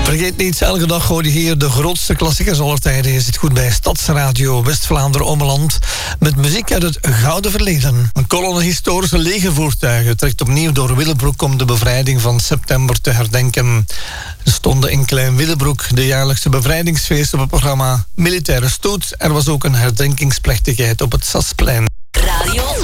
Vergeet niet, elke dag hoor je hier de grootste klassiekers aller tijden. Je zit goed bij Stadsradio West-Vlaanderen-Ommeland met muziek uit het gouden verleden. Een kolonne historische legervoertuigen trekt opnieuw door Willebroek om de bevrijding van september te herdenken. Er stonden in Klein Willebroek de jaarlijkse bevrijdingsfeest op het programma Militaire Stoet. Er was ook een herdenkingsplechtigheid op het Sasplein. Radio